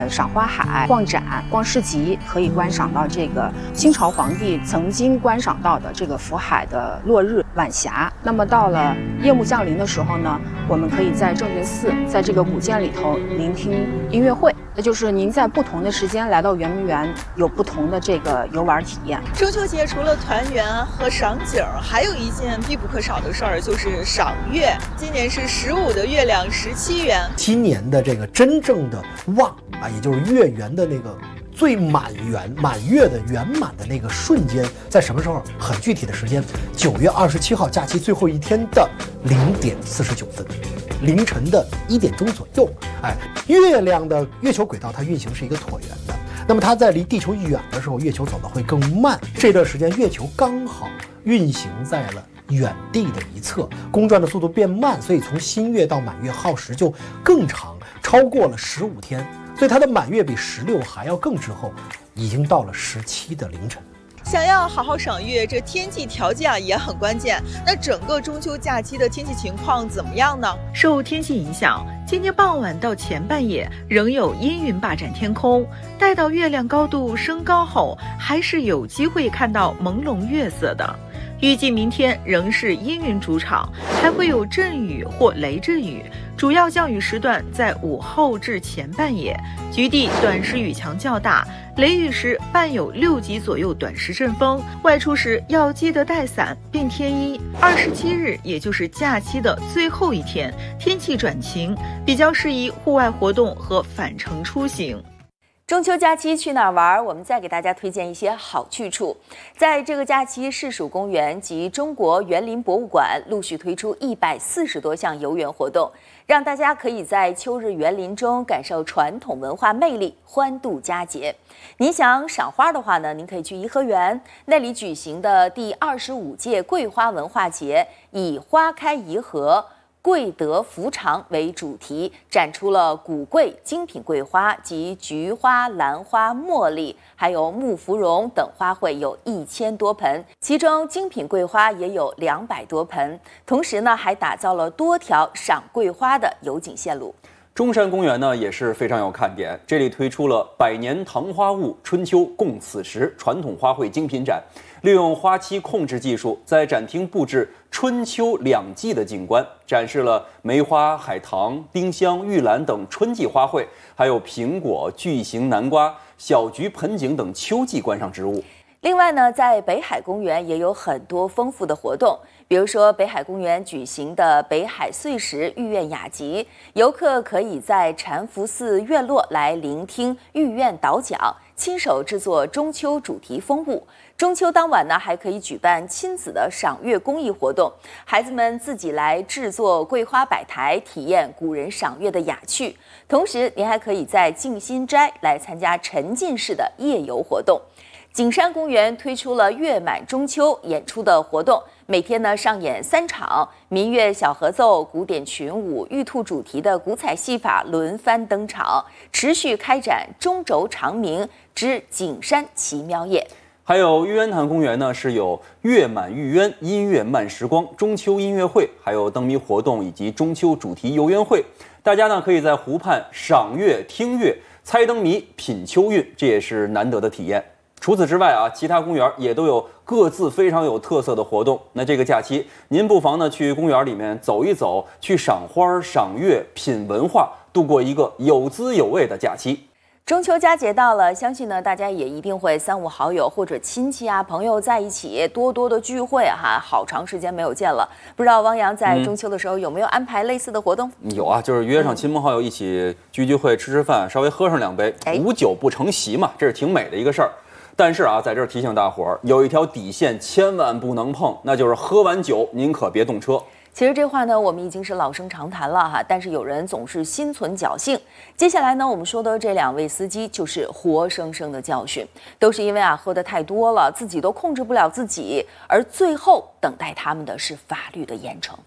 赏花海、逛展、逛市集，可以观赏到这个清朝皇帝曾经观赏到的这个福海的落日、晚霞。那么到了夜幕降临的时候呢，我们可以在正觉寺，在这个古建里头聆听音乐会。那就是您在不同的时间来到圆明园，有不同的这个游玩体验。 中秋节除了团圆和赏景，还有一件必不可少的事儿，就是赏月。今年是15的月亮17圆。 今年的这个真正的旺啊，也就是月圆的那个最满月的圆满的那个瞬间，在什么时候？很具体的时间，9月27号假期最后一天的0点49分。凌晨的1点钟左右，月亮的月球轨道它运行是一个椭圆的，那么它在离地球远的时候，月球走的会更慢。这段时间月球刚好运行在了远地的一侧，公转的速度变慢，所以从新月到满月耗时就更长，超过了15天，所以它的满月比16还要更滞后，已经到了17的凌晨。 想要好好赏月，这天气条件也很关键。那整个中秋假期的天气情况怎么样呢？受天气影响，今天傍晚到前半夜仍有阴云霸占天空，待到月亮高度升高后，还是有机会看到朦胧月色的。预计明天仍是阴云主场，还会有阵雨或雷阵雨，主要降雨时段在午后至前半夜，局地短时雨强较大，雷雨时伴有6级左右短时阵风，外出时要记得带伞并添衣。27日也就是假期的最后一天，天气转晴，比较适宜户外活动和返程出行。 中秋假期去哪儿玩？我们再给大家推荐一些好去处。在这个假期，市属公园及中国园林博物馆陆续推出140多项游园活动，让大家可以在秋日园林中感受传统文化魅力，欢度佳节。您想赏花的话呢，您可以去颐和园，那里举行的第25届桂花文化节以花开颐和桂德福长为主题，展出了古桂精品桂花及菊花、兰花、茉莉，还有木芙蓉等花卉有1000多盆，其中精品桂花也有200多盆。同时呢，还打造了多条赏桂花的游景线路。 中山公园呢也是非常有看点，这里推出了百年唐花物春秋共此时传统花卉精品展，利用花期控制技术，在展厅布置春秋2季的景观，展示了梅花、海棠、丁香、玉兰等春季花卉，还有苹果、巨型南瓜、小菊、盆景等秋季观赏植物。 另外呢，在北海公园也有很多丰富的活动，比如说北海公园举行的北海碎石御苑雅集，游客可以在禅福寺院落来聆听御苑导讲，亲手制作中秋主题风物。中秋当晚呢，还可以举办亲子的赏月公益活动，孩子们自己来制作桂花摆台，体验古人赏月的雅趣。同时，您还可以在静心斋来参加沉浸式的夜游活动。景山公园推出了月满中秋演出的活动，每天呢上演3场民乐小合奏、古典群舞、玉兔主题的古彩戏法轮番登场，持续开展中轴长鸣之景山奇妙夜。 还有玉渊潭公园呢，是有月满玉渊音乐慢时光中秋音乐会，还有灯谜活动以及中秋主题游园会。大家呢可以在湖畔赏月、听月、猜灯谜、品秋韵，这也是难得的体验。除此之外啊，其他公园也都有各自非常有特色的活动。那这个假期，您不妨呢去公园里面走一走，去赏花、赏月、品文化，度过一个有滋有味的假期。 中秋佳节到了，相信呢大家也一定会3、5好友或者亲戚啊朋友在一起多多的聚会哈，好长时间没有见了。不知道汪洋在中秋的时候有没有安排类似的活动？ 有啊，就是约上亲朋好友一起聚会、吃饭，稍微喝上2杯，无酒不成席嘛，这是挺美的一个事儿。但是啊，在这儿提醒大伙儿，有一条底线千万不能碰，那就是喝完酒您可别动车。 其实这话呢，我们已经是老生常谈了哈，但是有人总是心存侥幸。接下来呢，我们说的这2位司机就是活生生的教训，都是因为啊喝得太多了，自己都控制不了自己，而最后等待他们的是法律的严惩。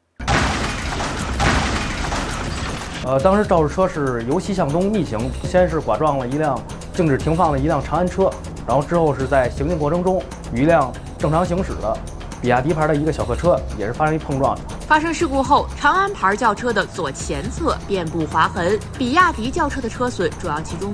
当时肇事车是由西向东逆行，先是剐撞了一辆静止停放的一辆长安车，然后之后是在行进过程中与一辆正常行驶的比亚迪牌的一个小客车也是发生一碰撞， 发生事故后，长安牌轿车的左前侧遍布划痕，比亚迪轿车的车损主要集中